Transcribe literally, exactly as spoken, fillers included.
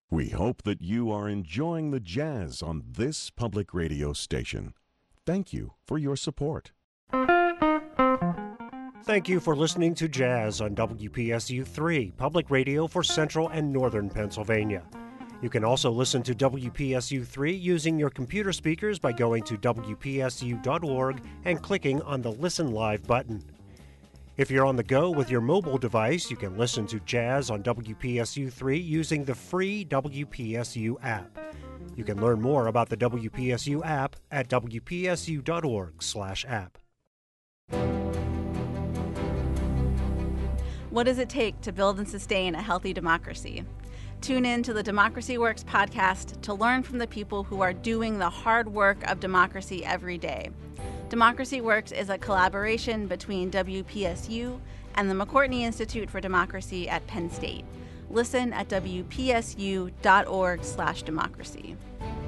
We hope that you are enjoying the jazz on this public radio station. Thank you for your support. Thank you for listening to Jazz on W P S U three, public radio for Central and Northern Pennsylvania. You can also listen to W P S U three using your computer speakers by going to W P S U dot org and clicking on the Listen Live button. If you're on the go with your mobile device, you can listen to Jazz on W P S U three using the free W P S U app. You can learn more about the W P S U app at W P S U dot org slash app. What does it take to build and sustain a healthy democracy? Tune in to the Democracy Works podcast to learn from the people who are doing the hard work of democracy every day. Democracy Works is a collaboration between W P S U and the McCourtney Institute for Democracy at Penn State. Listen at W P S U dot org slash democracy.